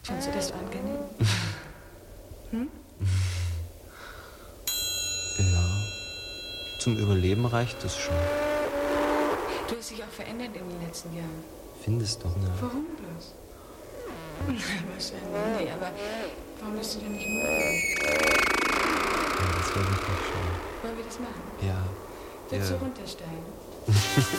Findest du das so angenehm? Hm? Ja, zum Überleben reicht es schon. Du hast dich auch verändert in den letzten Jahren. Findest doch, ne? Warum bloß? Wahrscheinlich. Nee, aber warum bist du denn nicht müde? Ja, das wäre richtig schön. Wollen wir das machen? Ja. Willst du Ja. runtersteigen?